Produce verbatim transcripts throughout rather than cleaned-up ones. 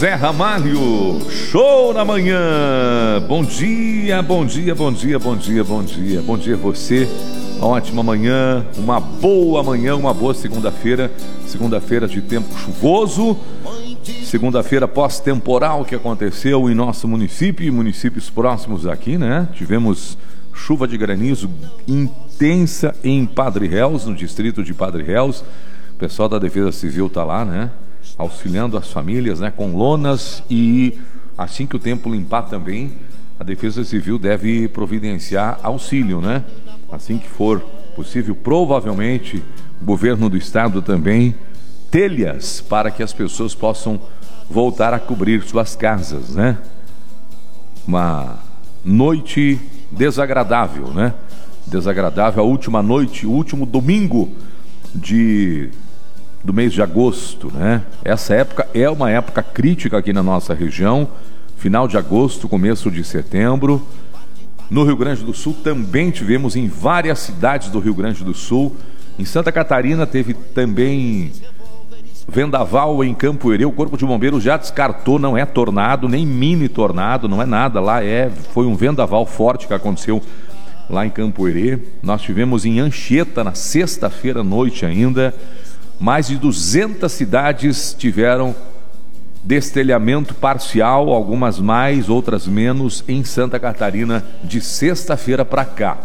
Zé Ramalho, show na manhã. Bom dia, bom dia, bom dia, bom dia, bom dia. Bom dia a você, uma ótima manhã, uma boa manhã, uma boa segunda-feira. Segunda-feira de tempo chuvoso, segunda-feira pós-temporal que aconteceu em nosso município e municípios próximos aqui, né? Tivemos chuva de granizo intensa em Padre Réus, no distrito de Padre Réus. O pessoal da Defesa Civil tá lá, né? Auxiliando as famílias, né, com lonas, e assim que o tempo limpar também, a Defesa Civil deve providenciar auxílio, né? Assim que for possível, provavelmente o governo do estado também, telhas para que as pessoas possam voltar a cobrir suas casas, né? Uma noite desagradável, né? Desagradável, a última noite, o último domingo de... do mês de agosto, né? Essa época é uma época crítica aqui na nossa região, final de agosto, começo de setembro. No Rio Grande do Sul também tivemos em várias cidades do Rio Grande do Sul. Em Santa Catarina teve também vendaval em Campo-Herê. O Corpo de Bombeiros já descartou, não é tornado, nem mini tornado, não é nada. Lá é, foi um vendaval forte que aconteceu lá em Campo-Herê. Nós tivemos em Anchieta na sexta-feira à noite ainda. Mais de duzentas cidades tiveram destelhamento parcial, algumas mais, outras menos, em Santa Catarina de sexta-feira para cá.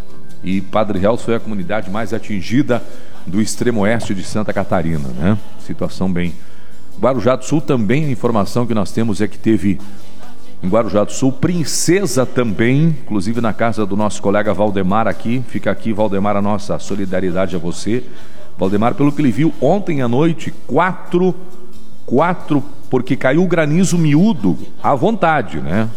E Padre Réus foi a comunidade mais atingida do extremo oeste de Santa Catarina, né? Situação bem... Guarujá do Sul também, a informação que nós temos é que teve em Guarujá do Sul, Princesa também, inclusive na casa do nosso colega Valdemar aqui. Fica aqui, Valdemar, a nossa solidariedade a você. Valdemar, pelo que ele viu ontem à noite, quatro, quatro, porque caiu granizo miúdo à vontade, né?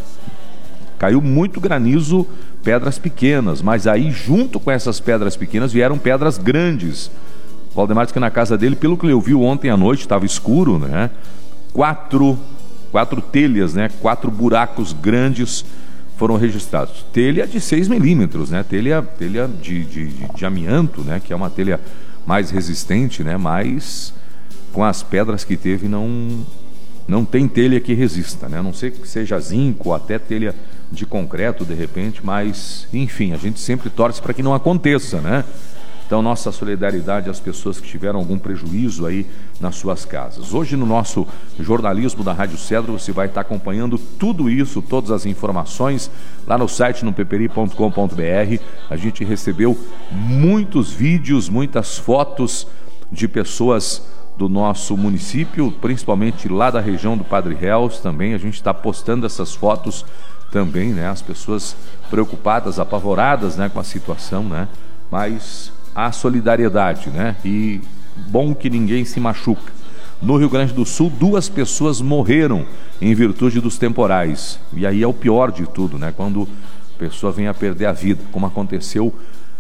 Caiu muito granizo, pedras pequenas, mas aí junto com essas pedras pequenas vieram pedras grandes. Valdemar disse que na casa dele, pelo que ele viu ontem à noite, estava escuro, né? Quatro, quatro telhas, né? Quatro buracos grandes foram registrados. Telha de seis milímetros, né? Telha, telha de, de, de, de amianto, né? Que é uma telha mais resistente, né? Mas com as pedras que teve não não tem telha que resista, né? A não sei que seja zinco ou até telha de concreto de repente, mas enfim, a gente sempre torce para que não aconteça, né? Então nossa solidariedade às pessoas que tiveram algum prejuízo aí nas suas casas. Hoje no nosso jornalismo da Rádio Cedro você vai estar acompanhando tudo isso, todas as informações lá no site no peperi ponto com ponto br. A gente recebeu muitos vídeos, muitas fotos de pessoas do nosso município, principalmente lá da região do Padre Réus também. A gente está postando essas fotos também, né? As pessoas preocupadas, apavoradas, né, com a situação, né? Mas a solidariedade, né? E bom que ninguém se machuca. No Rio Grande do Sul, duas pessoas morreram em virtude dos temporais. E aí é o pior de tudo, né? Quando a pessoa vem a perder a vida, como aconteceu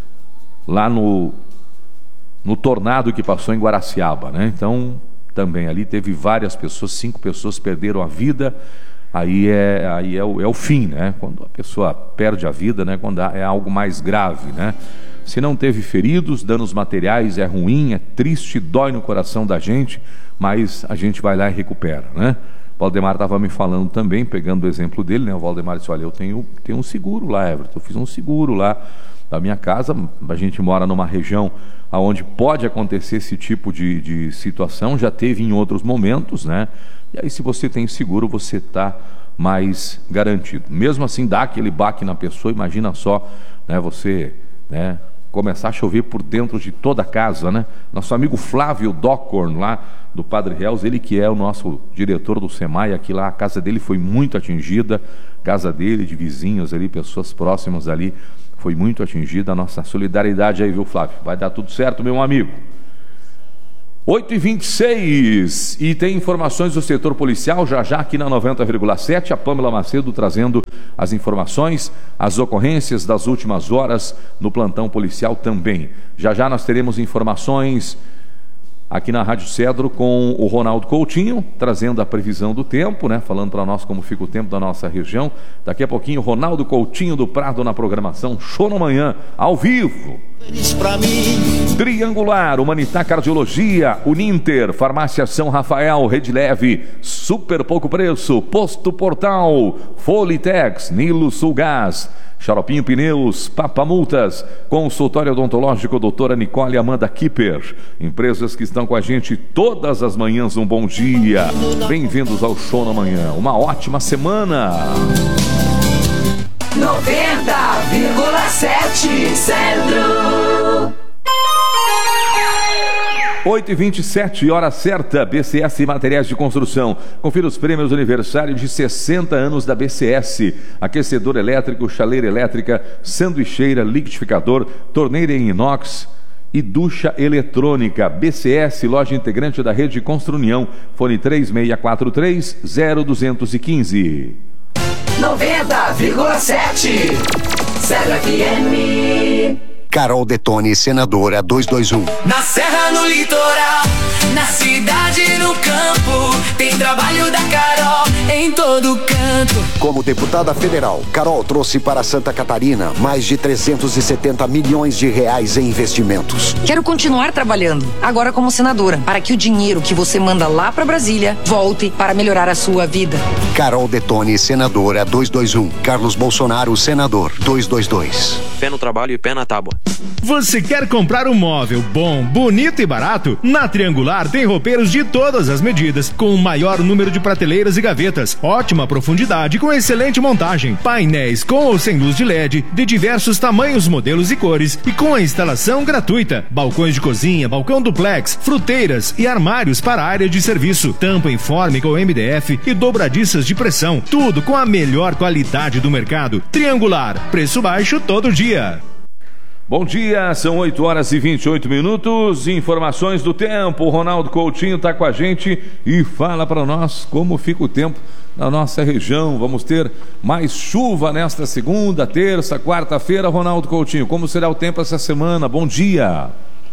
lá no, no tornado que passou em Guaraciaba, né? Então, também ali teve várias pessoas, cinco pessoas perderam a vida. Aí é, aí é, o, é o fim, né? Quando a pessoa perde a vida, né? Quando é algo mais grave, né? Se não teve feridos, danos materiais, é ruim, é triste, dói no coração da gente, mas a gente vai lá e recupera, né? O Valdemar estava me falando também, pegando o exemplo dele, né? O Valdemar disse, olha, eu tenho, tenho um seguro lá, Everton, eu fiz um seguro lá da minha casa. A gente mora numa região onde pode acontecer esse tipo de, de situação, já teve em outros momentos, né? E aí se você tem seguro, você está mais garantido. Mesmo assim, dá aquele baque na pessoa, imagina só, né? Você, né? Começar a chover por dentro de toda a casa, né? Nosso amigo Flávio Dockorn, lá do Padre Réus, ele que é o nosso diretor do SEMAI aqui lá, a casa dele foi muito atingida, casa dele, de vizinhos ali, pessoas próximas ali, foi muito atingida. A nossa solidariedade aí, viu, Flávio? Vai dar tudo certo, meu amigo. oito e vinte e seis, e tem informações do setor policial já já aqui na noventa vírgula sete, a Pâmela Macedo trazendo as informações, as ocorrências das últimas horas no plantão policial também. Já já nós teremos informações aqui na Rádio Cedro com o Ronaldo Coutinho, trazendo a previsão do tempo, né? Falando para nós como fica o tempo da nossa região. Daqui a pouquinho, Ronaldo Coutinho do Prado na programação, show na manhã, ao vivo. Triangular, Humanitá Cardiologia, Uninter, Farmácia São Rafael, Rede Leve, Super Pouco Preço, Posto Portal, Folitex, Nilo Sulgás, Xaropinho Pneus, Papa Multas, Consultório Odontológico Doutora Nicole Amanda Kipper. Empresas que estão com a gente todas as manhãs, um bom dia. Bem-vindos ao Show na Manhã. Uma ótima semana. noventa vírgula sete Centro. oito e vinte e sete, hora certa, B C S Materiais de Construção. Confira os prêmios aniversário de sessenta anos da B C S. Aquecedor elétrico, chaleira elétrica, sanduicheira, liquidificador, torneira em inox e ducha eletrônica. B C S, loja integrante da rede Construnião. Fone três seis quatro três, zero dois um cinco. noventa vírgula sete Serra F M. Carol Detone, senadora duzentos e vinte e um. Na serra, no litoral, na cidade, no campo, tem trabalho da Carol em todo canto. Como deputada federal, Carol trouxe para Santa Catarina mais de trezentos e setenta milhões de reais em investimentos. Quero continuar trabalhando, agora como senadora, para que o dinheiro que você manda lá para Brasília volte para melhorar a sua vida. Carol Detone, senadora duzentos e vinte e um. Carlos Bolsonaro, senador duzentos e vinte e dois. Pé no trabalho e pé na tábua. Você quer comprar um móvel bom, bonito e barato? Na Triangular tem roupeiros de todas as medidas, com o maior número de prateleiras e gavetas, ótima profundidade com excelente montagem, painéis com ou sem luz de L E D, de diversos tamanhos, modelos e cores, e com a instalação gratuita, balcões de cozinha, balcão duplex, fruteiras e armários para a área de serviço, tampa informe com M D F e dobradiças de pressão, tudo com a melhor qualidade do mercado. Triangular, preço baixo todo dia. Bom dia, são oito horas e vinte e oito minutos, informações do tempo. O Ronaldo Coutinho está com a gente e fala para nós como fica o tempo na nossa região. Vamos ter mais chuva nesta segunda, terça, quarta-feira. Ronaldo Coutinho, como será o tempo essa semana? Bom dia.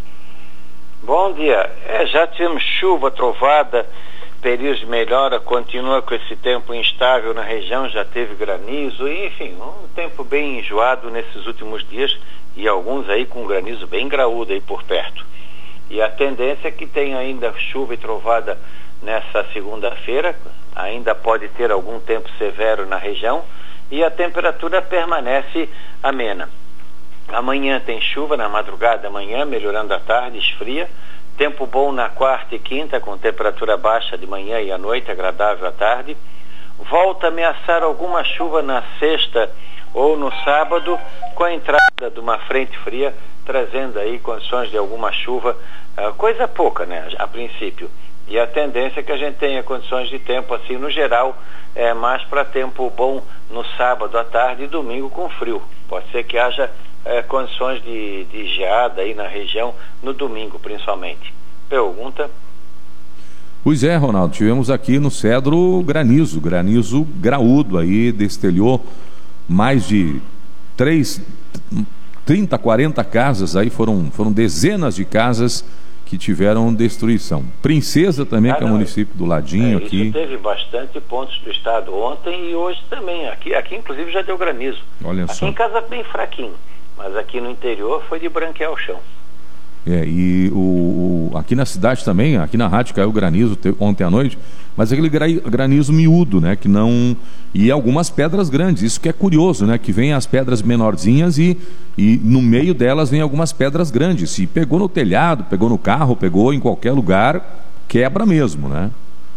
Bom dia. É, já tivemos chuva, trovada, períodos de melhora, continua com esse tempo instável na região, já teve granizo, enfim, um tempo bem enjoado nesses últimos dias, e alguns aí com granizo bem graúdo aí por perto. E a tendência é que tenha ainda chuva e trovada nessa segunda-feira, ainda pode ter algum tempo severo na região, e a temperatura permanece amena. Amanhã tem chuva na madrugada, amanhã melhorando à tarde, esfria. Tempo bom na quarta e quinta, com temperatura baixa de manhã e à noite, agradável à tarde. Volta a ameaçar alguma chuva na sexta ou no sábado, com a entrada de uma frente fria, trazendo aí condições de alguma chuva, uh, coisa pouca, né, a princípio. E a tendência é que a gente tenha condições de tempo, assim, no geral, é mais para tempo bom no sábado à tarde e domingo com frio. Pode ser que haja É, condições de, de geada aí na região, no domingo principalmente. Pergunta? Pois é, Ronaldo, tivemos aqui no Cedro granizo, granizo graúdo aí, destelhou mais de três, trinta, quarenta casas aí, foram, foram dezenas de casas que tiveram destruição. Princesa também, ah, que é o município do ladinho é, aqui. Isso teve bastante pontos do estado ontem e hoje também, aqui, aqui inclusive já deu granizo. Olha aqui só. Em casa bem fraquinho. Mas aqui no interior foi de branquear o chão. É, e o, o, aqui na cidade também, aqui na rádio caiu granizo te, ontem à noite, mas aquele gra, granizo miúdo, né, que não... E algumas pedras grandes, isso que é curioso, né, que vem as pedras menorzinhas e, e no meio delas vem algumas pedras grandes. Se pegou no telhado, pegou no carro, pegou em qualquer lugar, quebra mesmo, né?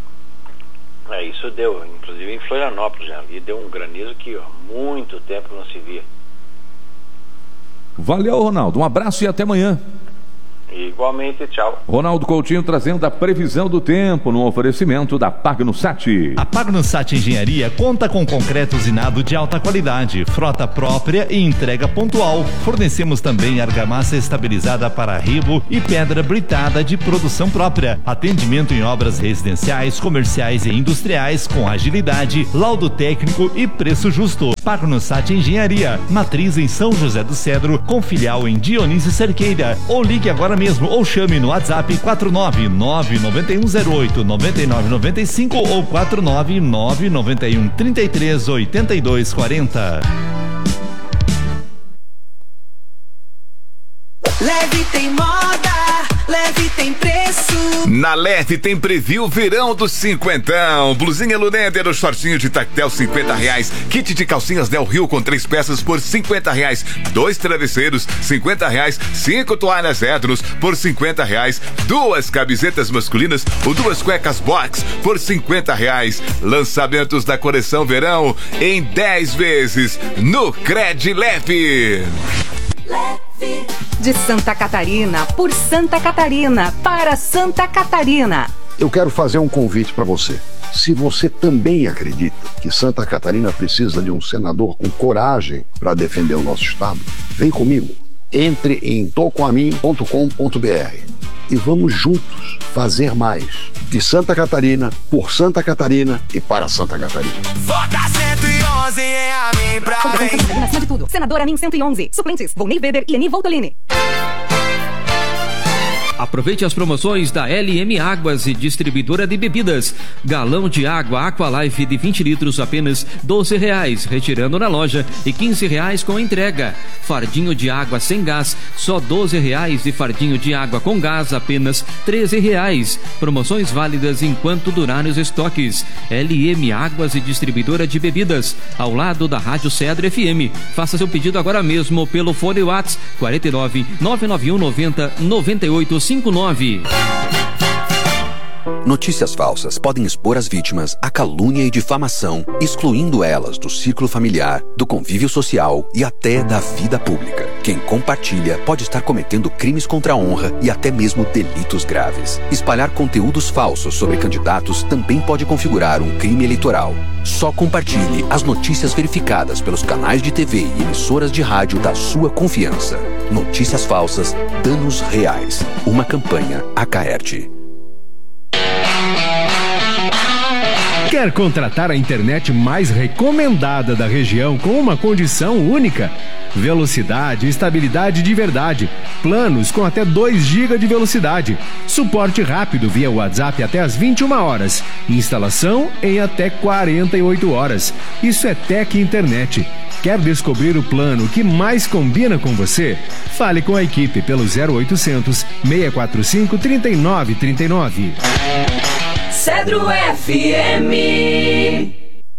É, isso deu, inclusive em Florianópolis já ali, deu um granizo que há muito tempo não se via. Valeu, Ronaldo. Um abraço e até amanhã. Igualmente, tchau. Ronaldo Coutinho trazendo a previsão do tempo no oferecimento da Pagnosat. A Pagnosat Engenharia conta com concreto usinado de alta qualidade, frota própria e entrega pontual. Fornecemos também argamassa estabilizada para arribo e pedra britada de produção própria. Atendimento em obras residenciais, comerciais e industriais com agilidade, laudo técnico e preço justo. Pagnosat Engenharia, matriz em São José do Cedro, com filial em Dionísio Cerqueira. Ou ligue agora mesmo ou chame no WhatsApp quatro nove nove nove um zero oito nove nove nove cinco ou quatro nove nove nove um três três oito dois quatro zero. Leve tem moda, Leve tem preço. Na Leve tem preview verão do cinquentão. Blusinha Luneder ou shortinho de tactel cinquenta reais. Kit de calcinhas Del Rio com três peças por cinquenta reais. Dois travesseiros cinquenta reais. Cinco toalhas Edros por cinquenta reais. Duas camisetas masculinas ou duas cuecas box por cinquenta reais. Lançamentos da coleção verão em dez vezes no Cred Leve. De Santa Catarina, por Santa Catarina, para Santa Catarina. Eu quero fazer um convite para você. Se você também acredita que Santa Catarina precisa de um senador com coragem para defender o nosso estado, vem comigo. Entre em tocoamin ponto com ponto br e vamos juntos fazer mais. De Santa Catarina, por Santa Catarina e para Santa Catarina. Vota cento e onze em Amin pra Santa Catarina, acima de tudo. Senador Amin cento e onze. Suplentes, Volney Weber e Leni Voltolini. Aproveite as promoções da L M Águas e Distribuidora de Bebidas. Galão de água Aqualife de vinte litros apenas doze reais, retirando na loja e quinze reais com entrega. Fardinho de água sem gás, só doze reais e fardinho de água com gás apenas treze reais. Promoções válidas enquanto durarem os estoques. L M Águas e Distribuidora de Bebidas, ao lado da Rádio Cedro F M. Faça seu pedido agora mesmo pelo fone WhatsApp quarenta e nove, nove nove um, noventa, noventa e oito cinquenta e nove. Notícias falsas podem expor as vítimas à calúnia e difamação, excluindo elas do círculo familiar, do convívio social e até da vida pública. Quem compartilha pode estar cometendo crimes contra a honra e até mesmo delitos graves. Espalhar conteúdos falsos sobre candidatos também pode configurar um crime eleitoral. Só compartilhe as notícias verificadas pelos canais de T V e emissoras de rádio da sua confiança. Notícias falsas, danos reais. Uma campanha Acaerte. Quer contratar a internet mais recomendada da região com uma condição única? Velocidade e estabilidade de verdade. Planos com até dois gigas de velocidade. Suporte rápido via WhatsApp até às vinte e uma horas. Instalação em até quarenta e oito horas. Isso é Tec Internet. Quer descobrir o plano que mais combina com você? Fale com a equipe pelo zero oitocentos, seiscentos e quarenta e cinco, trinta e nove trinta e nove. Cedro F M.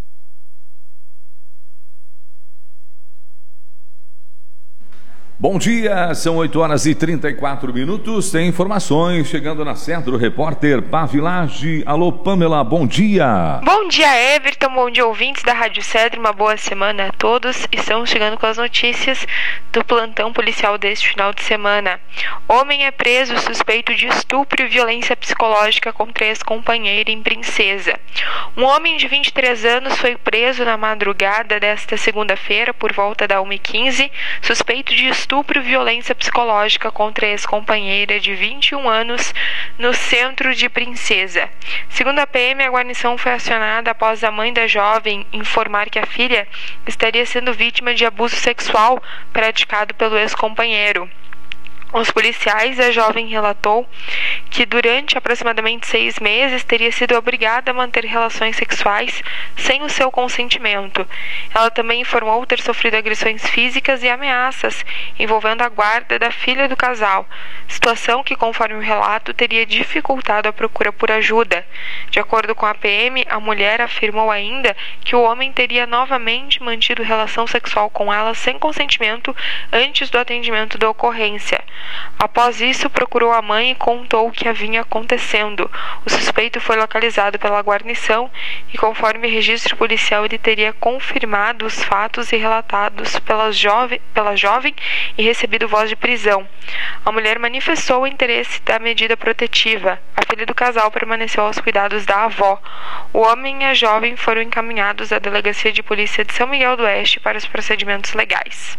Bom dia, são oito horas e trinta e quatro minutos. Tem informações chegando na Cedro, repórter Pavilage. Alô, Pamela, bom dia. Bom dia, Everton, bom dia, ouvintes da Rádio Cedro. Uma boa semana a todos. Estamos chegando com as notícias do plantão policial deste final de semana. Homem é preso suspeito de estupro e violência psicológica contra ex-companheira em Princesa. Um homem de vinte e três anos foi preso na madrugada desta segunda-feira, por volta da uma e quinze, suspeito de estupro Estupro e violência psicológica contra a ex-companheira de vinte e um anos no centro de Princesa. Segundo a P M, a guarnição foi acionada após a mãe da jovem informar que a filha estaria sendo vítima de abuso sexual praticado pelo ex-companheiro. Os policiais, a jovem relatou que durante aproximadamente seis meses teria sido obrigada a manter relações sexuais sem o seu consentimento. Ela também informou ter sofrido agressões físicas e ameaças envolvendo a guarda da filha do casal, situação que, conforme o relato, teria dificultado a procura por ajuda. De acordo com a P M, a mulher afirmou ainda que o homem teria novamente mantido relação sexual com ela sem consentimento antes do atendimento da ocorrência. Após isso, procurou a mãe e contou o que havia acontecendo. O suspeito foi localizado pela guarnição e, conforme registro policial, ele teria confirmado os fatos e relatados pela jovem, pela jovem e recebido voz de prisão. A mulher manifestou o interesse da medida protetiva. A filha do casal permaneceu aos cuidados da avó. O homem e a jovem foram encaminhados à Delegacia de Polícia de São Miguel do Oeste para os procedimentos legais.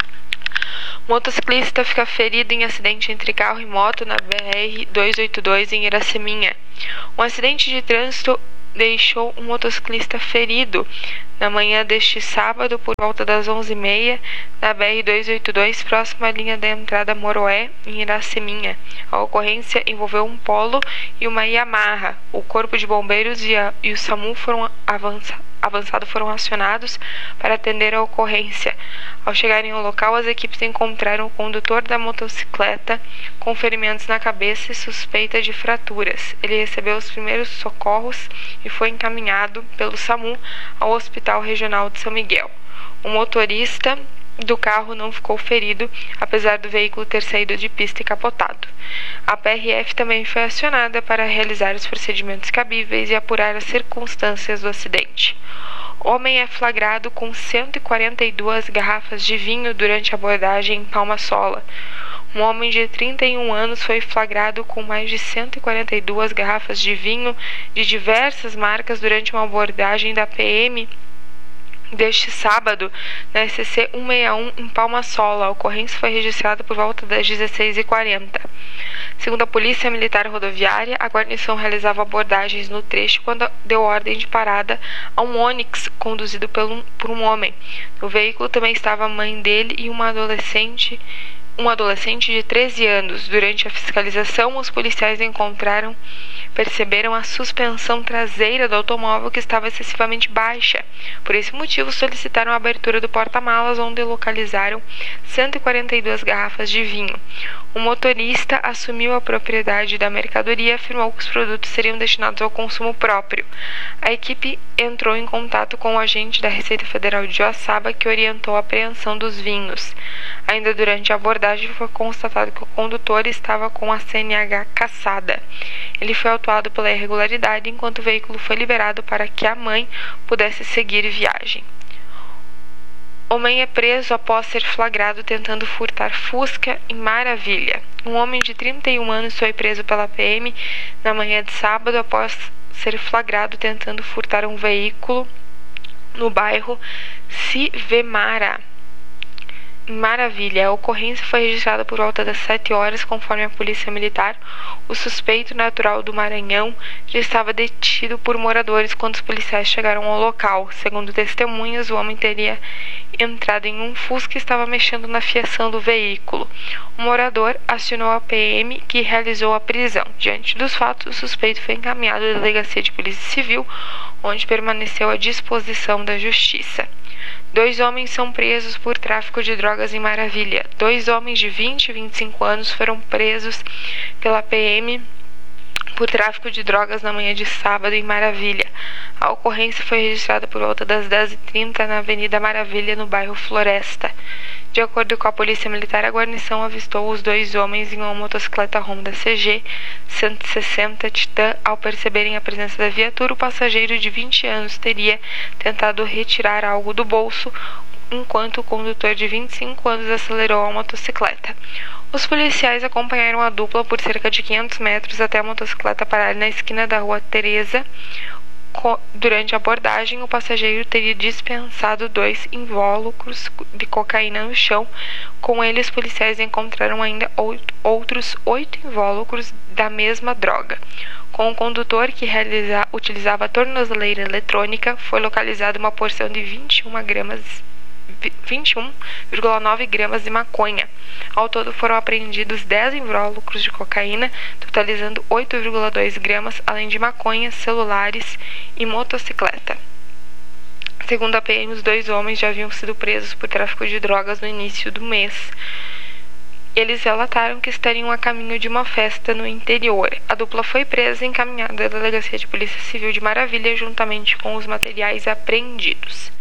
Motociclista fica ferido em acidente entre carro e moto na B R duzentos e oitenta e dois em Iraceminha. Um acidente de trânsito deixou um motociclista ferido na manhã deste sábado por volta das onze e meia na B R duzentos e oitenta e dois, próxima à linha da entrada Moroé, em Iraceminha. A ocorrência envolveu um Polo e uma Yamaha. O Corpo de Bombeiros e, a, e o SAMU foram avançados. avançado foram acionados para atender a ocorrência. Ao chegarem ao local, as equipes encontraram o condutor da motocicleta com ferimentos na cabeça e suspeita de fraturas. Ele recebeu os primeiros socorros e foi encaminhado pelo SAMU ao Hospital Regional de São Miguel. O motorista do carro não ficou ferido, apesar do veículo ter saído de pista e capotado. A P R F também foi acionada para realizar os procedimentos cabíveis e apurar as circunstâncias do acidente. Homem é flagrado com cento e quarenta e duas garrafas de vinho durante a abordagem em Palma Sola. Um homem de trinta e um anos foi flagrado com mais de cento e quarenta e duas garrafas de vinho de diversas marcas durante uma abordagem da P M deste sábado na S C cento e sessenta e um em Palma Sola. A ocorrência foi registrada por volta das dezesseis e quarenta. Segundo a Polícia Militar Rodoviária, a guarnição realizava abordagens no trecho quando deu ordem de parada a um Onix conduzido por um, por um homem. No veículo também estava a mãe dele e uma adolescente um adolescente de treze anos. Durante a fiscalização, os policiais encontraram, perceberam a suspensão traseira do automóvel que estava excessivamente baixa. Por esse motivo, solicitaram a abertura do porta-malas, onde localizaram cento e quarenta e duas garrafas de vinho. O motorista assumiu a propriedade da mercadoria e afirmou que os produtos seriam destinados ao consumo próprio. A equipe entrou em contato com o agente da Receita Federal de Joaçaba, que orientou a apreensão dos vinhos. Ainda durante a abordagem, foi constatado que o condutor estava com a C N H cassada. Ele foi autuado pela irregularidade, enquanto o veículo foi liberado para que a mãe pudesse seguir viagem. Homem é preso após ser flagrado tentando furtar Fusca em Maravilha. Um homem de trinta e um anos foi preso pela P M na manhã de sábado após ser flagrado tentando furtar um veículo no bairro Sivemara, em Maravilha. A ocorrência foi registrada por volta das sete horas, conforme a Polícia Militar. O suspeito, natural do Maranhão, já estava detido por moradores quando os policiais chegaram ao local. Segundo testemunhas, o homem teria entrado em um Fusca e estava mexendo na fiação do veículo. O morador acionou a P M, que realizou a prisão. Diante dos fatos, o suspeito foi encaminhado à Delegacia de Polícia Civil, onde permaneceu à disposição da Justiça. Dois homens são presos por tráfico de drogas em Maravilha. Dois homens de vinte e vinte e cinco anos foram presos pela P M por tráfico de drogas na manhã de sábado em Maravilha. A ocorrência foi registrada por volta das dez e trinta na Avenida Maravilha, no bairro Floresta. De acordo com a Polícia Militar, a guarnição avistou os dois homens em uma motocicleta Honda C G cento e sessenta Titan. Ao perceberem a presença da viatura, o passageiro de vinte anos teria tentado retirar algo do bolso, enquanto o condutor de vinte e cinco anos acelerou a motocicleta. Os policiais acompanharam a dupla por cerca de quinhentos metros até a motocicleta parar na esquina da rua Teresa. Durante a abordagem, o passageiro teria dispensado dois invólucros de cocaína no chão. Com ele, os policiais encontraram ainda outros oito invólucros da mesma droga. Com o condutor, que realiza, utilizava a tornozeleira eletrônica, foi localizada uma porção de vinte e um gramas vinte e um vírgula nove gramas de maconha. Ao todo foram apreendidos dez invólucros de cocaína, totalizando oito vírgula dois gramas, além de maconha, celulares e motocicleta. Segundo a P M, os dois homens já haviam sido presos por tráfico de drogas no início do mês. Eles relataram que estariam a caminho de uma festa no interior. A dupla foi presa e encaminhada à Delegacia de Polícia Civil de Maravilha, juntamente com os materiais apreendidos.